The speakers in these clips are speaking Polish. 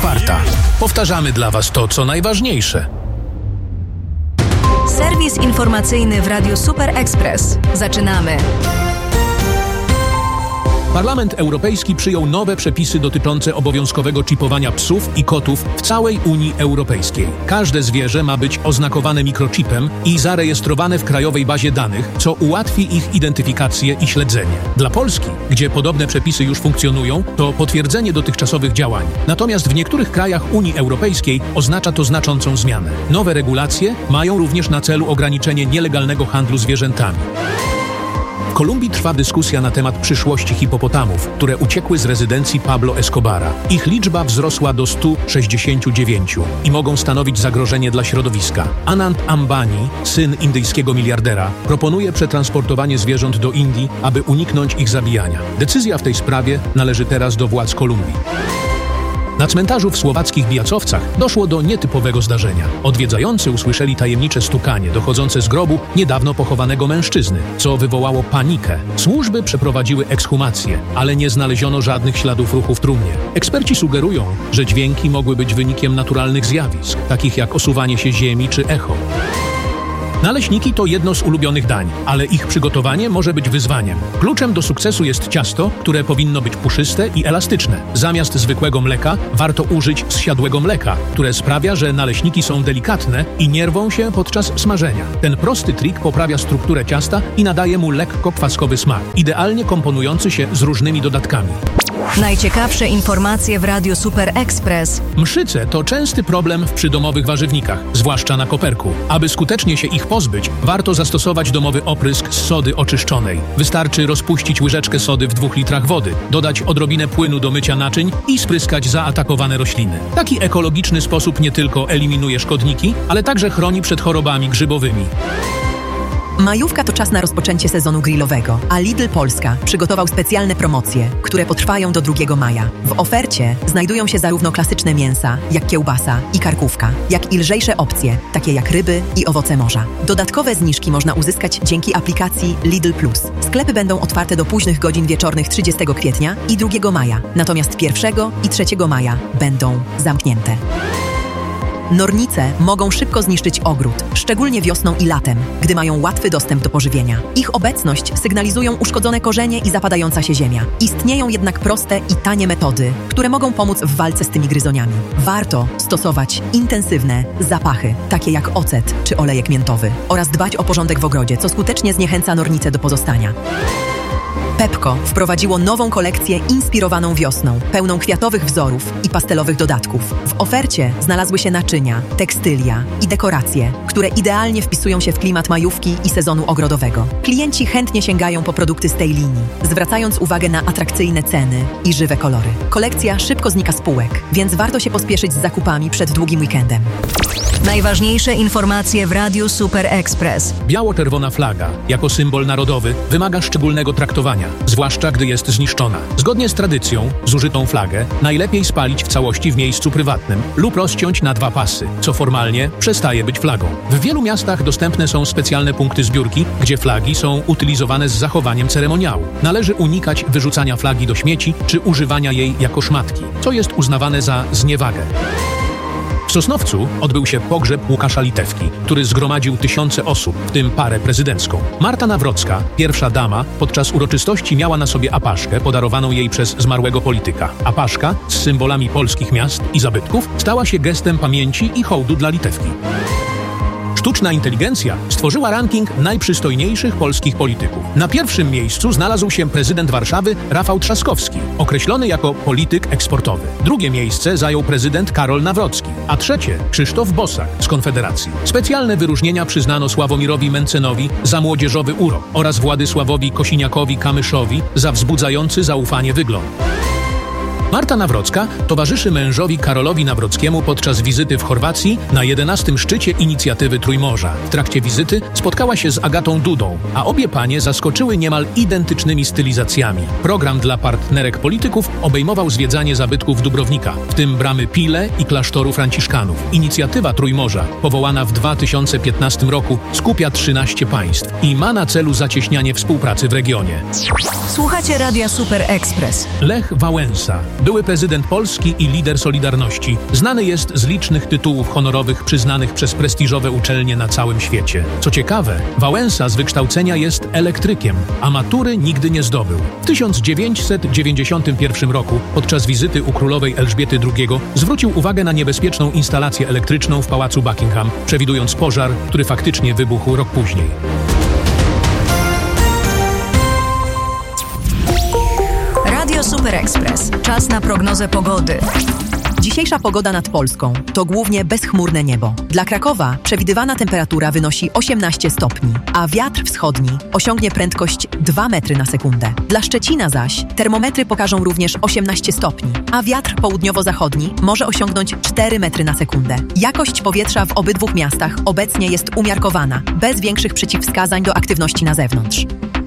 4. Powtarzamy dla Was to, co najważniejsze. Serwis informacyjny w Radiu Super Express. Zaczynamy. Parlament Europejski przyjął nowe przepisy dotyczące obowiązkowego czipowania psów i kotów w całej Unii Europejskiej. Każde zwierzę ma być oznakowane mikrochipem i zarejestrowane w krajowej bazie danych, co ułatwi ich identyfikację i śledzenie. Dla Polski, gdzie podobne przepisy już funkcjonują, to potwierdzenie dotychczasowych działań. Natomiast w niektórych krajach Unii Europejskiej oznacza to znaczącą zmianę. Nowe regulacje mają również na celu ograniczenie nielegalnego handlu zwierzętami. W Kolumbii trwa dyskusja na temat przyszłości hipopotamów, które uciekły z rezydencji Pablo Escobara. Ich liczba wzrosła do 169 i mogą stanowić zagrożenie dla środowiska. Anand Ambani, syn indyjskiego miliardera, proponuje przetransportowanie zwierząt do Indii, aby uniknąć ich zabijania. Decyzja w tej sprawie należy teraz do władz Kolumbii. Na cmentarzu w słowackich Bijacowcach doszło do nietypowego zdarzenia. Odwiedzający usłyszeli tajemnicze stukanie dochodzące z grobu niedawno pochowanego mężczyzny, co wywołało panikę. Służby przeprowadziły ekshumację, ale nie znaleziono żadnych śladów ruchu w trumnie. Eksperci sugerują, że dźwięki mogły być wynikiem naturalnych zjawisk, takich jak osuwanie się ziemi czy echo. Naleśniki to jedno z ulubionych dań, ale ich przygotowanie może być wyzwaniem. Kluczem do sukcesu jest ciasto, które powinno być puszyste i elastyczne. Zamiast zwykłego mleka warto użyć zsiadłego mleka, które sprawia, że naleśniki są delikatne i nie rwą się podczas smażenia. Ten prosty trik poprawia strukturę ciasta i nadaje mu lekko kwaskowy smak, idealnie komponujący się z różnymi dodatkami. Najciekawsze informacje w Radiu Super Express. Mszyce to częsty problem w przydomowych warzywnikach, zwłaszcza na koperku. Aby skutecznie się ich pozbyć, warto zastosować domowy oprysk z sody oczyszczonej. Wystarczy rozpuścić łyżeczkę sody w 2 litrach wody, dodać odrobinę płynu do mycia naczyń i spryskać zaatakowane rośliny. Taki ekologiczny sposób nie tylko eliminuje szkodniki, ale także chroni przed chorobami grzybowymi. Majówka to czas na rozpoczęcie sezonu grillowego, a Lidl Polska przygotował specjalne promocje, które potrwają do 2 maja. W ofercie znajdują się zarówno klasyczne mięsa, jak kiełbasa i karkówka, jak i lżejsze opcje, takie jak ryby i owoce morza. Dodatkowe zniżki można uzyskać dzięki aplikacji Lidl Plus. Sklepy będą otwarte do późnych godzin wieczornych 30 kwietnia i 2 maja, natomiast 1 i 3 maja będą zamknięte. Nornice mogą szybko zniszczyć ogród, szczególnie wiosną i latem, gdy mają łatwy dostęp do pożywienia. Ich obecność sygnalizują uszkodzone korzenie i zapadająca się ziemia. Istnieją jednak proste i tanie metody, które mogą pomóc w walce z tymi gryzoniami. Warto stosować intensywne zapachy, takie jak ocet czy olejek miętowy, oraz dbać o porządek w ogrodzie, co skutecznie zniechęca nornice do pozostania. Pepco wprowadziło nową kolekcję inspirowaną wiosną, pełną kwiatowych wzorów i pastelowych dodatków. W ofercie znalazły się naczynia, tekstylia i dekoracje, które idealnie wpisują się w klimat majówki i sezonu ogrodowego. Klienci chętnie sięgają po produkty z tej linii, zwracając uwagę na atrakcyjne ceny i żywe kolory. Kolekcja szybko znika z półek, więc warto się pospieszyć z zakupami przed długim weekendem. Najważniejsze informacje w Radiu Super Express. Biało-czerwona flaga, jako symbol narodowy, wymaga szczególnego traktowania, zwłaszcza gdy jest zniszczona. Zgodnie z tradycją, zużytą flagę najlepiej spalić w całości w miejscu prywatnym lub rozciąć na 2 pasy, co formalnie przestaje być flagą. W wielu miastach dostępne są specjalne punkty zbiórki, gdzie flagi są utylizowane z zachowaniem ceremoniału. Należy unikać wyrzucania flagi do śmieci czy używania jej jako szmatki, co jest uznawane za zniewagę. W Sosnowcu odbył się pogrzeb Łukasza Litewki, który zgromadził tysiące osób, w tym parę prezydencką. Marta Nawrocka, pierwsza dama, podczas uroczystości miała na sobie apaszkę podarowaną jej przez zmarłego polityka. Apaszka z symbolami polskich miast i zabytków stała się gestem pamięci i hołdu dla Litewki. Sztuczna inteligencja stworzyła ranking najprzystojniejszych polskich polityków. Na pierwszym miejscu znalazł się prezydent Warszawy Rafał Trzaskowski, określony jako polityk eksportowy. Drugie miejsce zajął prezydent Karol Nawrocki, a trzecie Krzysztof Bosak z Konfederacji. Specjalne wyróżnienia przyznano Sławomirowi Mencenowi za młodzieżowy urok oraz Władysławowi Kosiniakowi-Kamyszowi za wzbudzający zaufanie wygląd. Marta Nawrocka towarzyszy mężowi Karolowi Nawrockiemu podczas wizyty w Chorwacji na 11. szczycie inicjatywy Trójmorza. W trakcie wizyty spotkała się z Agatą Dudą, a obie panie zaskoczyły niemal identycznymi stylizacjami. Program dla partnerek polityków obejmował zwiedzanie zabytków Dubrownika, w tym bramy Pile i klasztoru Franciszkanów. Inicjatywa Trójmorza, powołana w 2015 roku, skupia 13 państw i ma na celu zacieśnianie współpracy w regionie. Słuchacie Radia Super Express. Lech Wałęsa, były prezydent Polski i lider Solidarności. Znany jest z licznych tytułów honorowych przyznanych przez prestiżowe uczelnie na całym świecie. Co ciekawe, Wałęsa z wykształcenia jest elektrykiem, a matury nigdy nie zdobył. W 1991 roku, podczas wizyty u królowej Elżbiety II, zwrócił uwagę na niebezpieczną instalację elektryczną w pałacu Buckingham, przewidując pożar, który faktycznie wybuchł rok później. Radio Super Express. Czas na prognozę pogody. Dzisiejsza pogoda nad Polską to głównie bezchmurne niebo. Dla Krakowa przewidywana temperatura wynosi 18 stopni, a wiatr wschodni osiągnie prędkość 2 metry na sekundę. Dla Szczecina zaś termometry pokażą również 18 stopni, a wiatr południowo-zachodni może osiągnąć 4 metry na sekundę. Jakość powietrza w obydwu miastach obecnie jest umiarkowana, bez większych przeciwwskazań do aktywności na zewnątrz.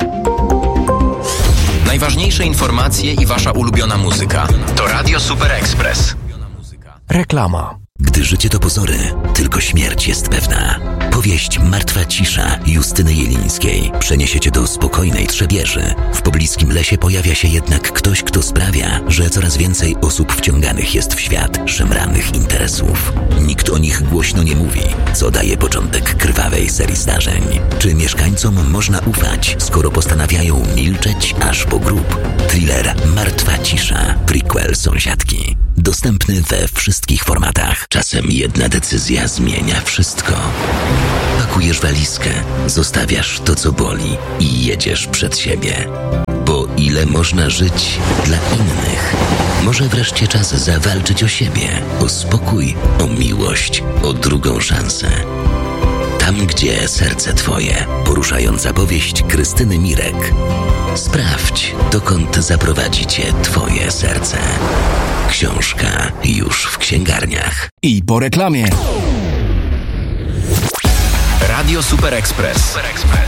Najważniejsze informacje i wasza ulubiona muzyka to Radio Super Express. Reklama. Gdy życie to pozory, tylko śmierć jest pewna. Powieść Martwa cisza Justyny Jelińskiej przeniesie cię do spokojnej Trzebieży. W pobliskim lesie pojawia się jednak ktoś, kto sprawia, że coraz więcej osób wciąganych jest w świat szemranych interesów. Nikt o nich głośno nie mówi, co daje początek krwawej serii zdarzeń. Czy mieszkańcom można ufać, skoro postanawiają milczeć aż po grób? Thriller Martwa cisza, prequel Sąsiadki. Dostępny we wszystkich formatach. Czasem jedna decyzja zmienia wszystko. Pakujesz walizkę, zostawiasz to, co boli i jedziesz przed siebie. Bo ile można żyć dla innych? Może wreszcie czas zawalczyć o siebie, o spokój, o miłość, o drugą szansę. Tam, gdzie serce twoje. Poruszająca powieść Krystyny Mirek. Sprawdź, dokąd zaprowadzi cię twoje serce. Książka już w księgarniach. I po reklamie. Radio Super Express.